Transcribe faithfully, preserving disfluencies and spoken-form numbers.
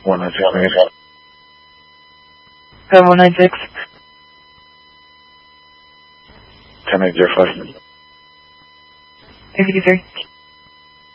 one nine six. Uh, one nine six. ten eight zero five. Thank you, sir.